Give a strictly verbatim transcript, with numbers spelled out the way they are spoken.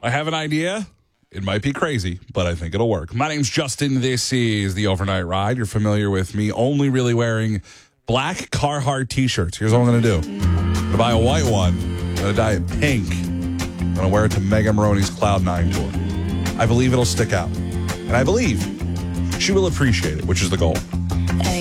I have an idea. It might be crazy, but I think it'll work. My name's Justin. This is the Overnight Ride. You're familiar with me only really wearing black Carhartt t-shirts. Here's what I'm going to do. I'm going to buy a white one. I'm going to dye it pink. I'm going to wear it to Megan Maroney's Cloud nine tour. I believe it'll stick out. And I believe she will appreciate it, which is the goal.